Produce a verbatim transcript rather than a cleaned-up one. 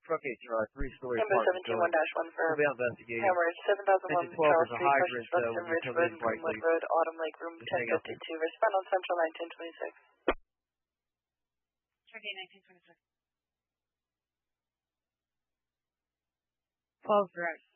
truck eight, uh, three-story Number apartment seventeen one building. dash one for We'll be out investigating. Hemorrhage, seven thousand one Section twelve Charles is a Street, hydrant uh, Weston with Ridge utility Road, and bright Greenwood lights. Road, Autumn Lake, room Just ten hang out there. fifty-two. Respond on Central nineteen twenty-six. Truck eight nineteen twenty-six. Falls Direct.